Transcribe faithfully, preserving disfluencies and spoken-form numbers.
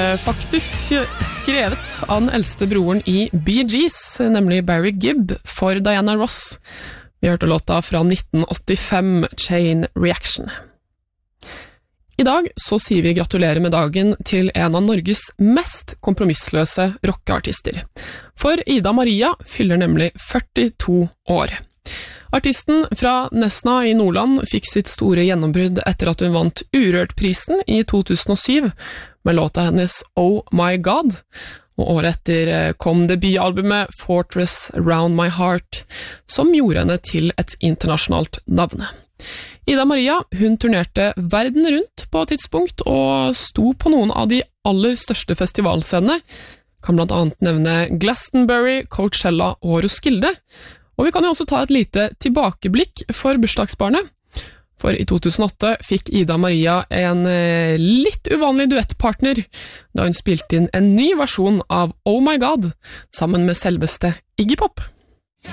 faktisk skrevet av den eldste broren i Bee Gees, nemlig Barry Gibb, for Diana Ross. Vi hørte låta fra nitten åttifem, Chain Reaction. I dag så sier vi gratulerer med dagen til en av Norges mest kompromissløse rockeartister. For Ida Maria fyller nemlig førtito år. Artisten fra Nesna i Nordland fikk sitt store gjennombrudd etter at hun vant Urørt-prisen i to tusen og syv med låta hennes Oh My God, og året etter kom debutalbumet Fortress Around My Heart, som gjorde henne til et internasjonalt navn. Ida Maria, hun turnerte verden rundt på et tidspunkt og sto på noen av de aller største festivalscenene, kan blant annet nevne Glastonbury, Coachella og Roskilde. Og vi kan jo også ta et lite tilbakeblikk for bursdagsbarnet. For i to tusen og åtte fikk Ida Maria en litt uvanlig duettpartner, da hun spilte inn en ny versjon av Oh My God, sammen med selveste Iggy Pop.